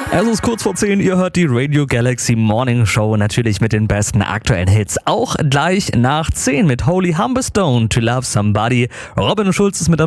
Es ist kurz vor 10, ihr hört die Radio Galaxy Morning Show, natürlich mit den besten aktuellen Hits. Auch gleich nach 10 mit Holy Humberstone, To Love Somebody. Robin Schulz ist mit